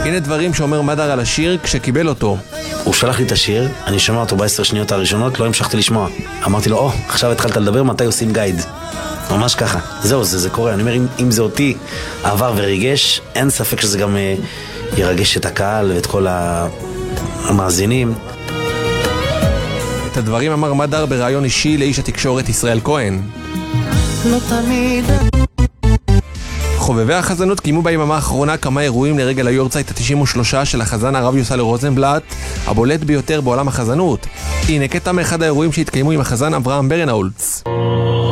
הנה דברים שאומר מדר על השיר כשקיבל אותו. הוא שלח לי את השיר, אני שומע אותו ב10 שניות הראשונות, לא המשכתי לשמוע. אמרתי לו, עכשיו התחלת לדבר, מתי עושים גייד? ממש ככה. זהו, זה קורה. אני אומר, אם זה אותי עבר וריגש, אין ספק שזה גם ירגש את הקהל ואת כל המאזינים. את הדברים אמר מדר בראיון אישי לאיש התקשורת ישראל כהן. לא תמיד. חובבי החזנות קיימו ביממה האחרונה כמה אירועים לרגל היורצייט ה-93 של החזן הרב יוסל רוזנבלט, הבולט ביותר בעולם החזנות. הנה קטע מאחד האירועים שהתקיימו עם החזן אברהם ברנהולץ.